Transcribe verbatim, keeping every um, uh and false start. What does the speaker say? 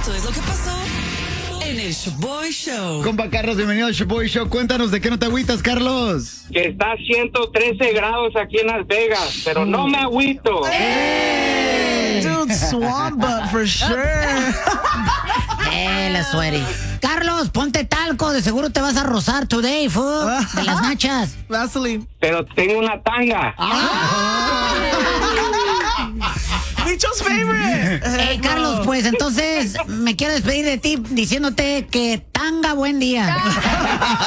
Esto es lo que pasó en el Shoboy Show. Compa Carlos, bienvenido al Shoboy Show. Cuéntanos de qué no te agüitas, Carlos. Que está a ciento trece grados aquí en Las Vegas, pero no me agüito. Hey, dude, swamp butt for sure. Eh, la sueri. Carlos, ponte talco, de seguro te vas a rozar today, fool, de las nachas. Vaseline. Pero tengo una tanga. Bicho's favorite. Eh, Carlos, pues entonces me quiero despedir de ti diciéndote que tanga buen día.